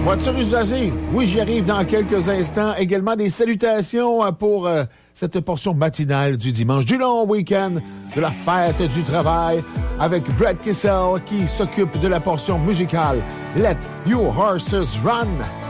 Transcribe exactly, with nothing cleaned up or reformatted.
Voiture usagée, oui, j'y arrive dans quelques instants. Également des salutations pour euh, cette portion matinale du dimanche, du long week-end, de la fête du travail, avec Brett Kissel qui s'occupe de la portion musicale Let Your Horses Run.